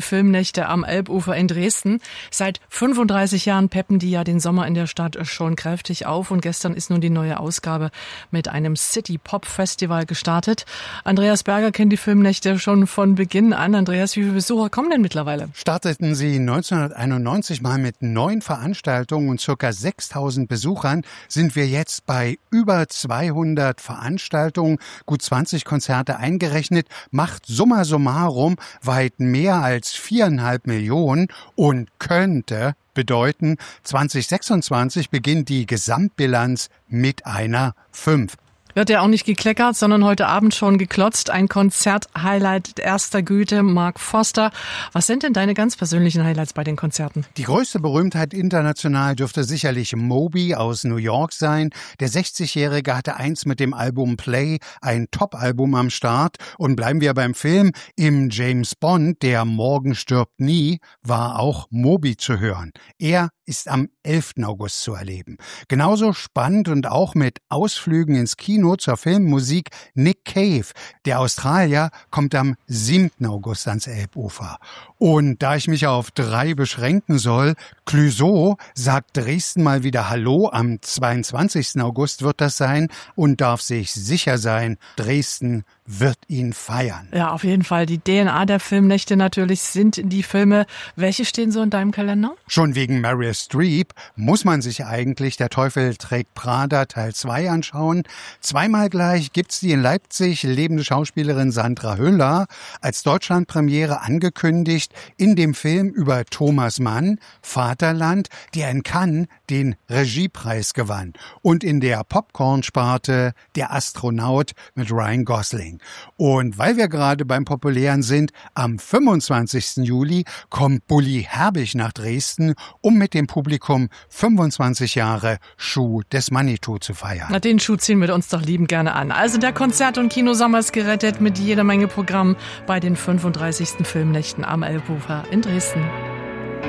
Filmnächte am Elbufer in Dresden. Seit 35 Jahren peppen die ja den Sommer in der Stadt schon kräftig auf und gestern ist nun die neue Ausgabe mit einem City-Pop-Festival gestartet. Andreas Berger kennt die Filmnächte schon von Beginn an. Andreas, wie viele Besucher kommen denn mittlerweile? Starteten sie 1991 mal mit 9 Veranstaltungen und ca. 6.000 Besuchern, sind wir jetzt bei über 200 Veranstaltungen, gut 20 Konzerte eingerechnet, macht summa summarum weit mehr als 4,5 Millionen und könnte bedeuten, 2026 beginnt die Gesamtbilanz mit einer 5. Wird ja auch nicht gekleckert, sondern heute Abend schon geklotzt. Ein Konzert-Highlight erster Güte, Mark Foster. Was sind denn deine ganz persönlichen Highlights bei den Konzerten? Die größte Berühmtheit international dürfte sicherlich Moby aus New York sein. Der 60-Jährige hatte einst mit dem Album Play ein Top-Album am Start. Und bleiben wir beim Film. Im James Bond, der Morgen stirbt nie, war auch Moby zu hören. Er ist am 11. August zu erleben. Genauso spannend und auch mit Ausflügen ins Kino zur Filmmusik Nick Cave. Der Australier kommt am 7. August ans Elbufer. Und da ich mich auf 3 beschränken soll, Clouseau sagt Dresden mal wieder Hallo. Am 22. August wird das sein und darf sich sicher sein, Dresden wird ihn feiern. Ja, auf jeden Fall. Die DNA der Filmnächte natürlich sind die Filme. Welche stehen so in deinem Kalender? Schon wegen Meryl Streep muss man sich eigentlich Der Teufel trägt Prada Teil 2 anschauen. Zweimal gleich gibt's die in Leipzig lebende Schauspielerin Sandra Hüller als Deutschlandpremiere angekündigt in dem Film über Thomas Mann, Vaterland, der in Cannes den Regiepreis gewann. Und in der Popcorn-Sparte Der Astronaut mit Ryan Gosling. Und weil wir gerade beim Populären sind, am 25. Juli kommt Bully Herbig nach Dresden, um mit dem Publikum 25 Jahre Schuh des Manitou zu feiern. Na, den Schuh ziehen wir uns doch liebend gerne an. Also der Konzert- und Kinosommer ist gerettet mit jeder Menge Programm bei den 35. Filmnächten am Elbufer in Dresden.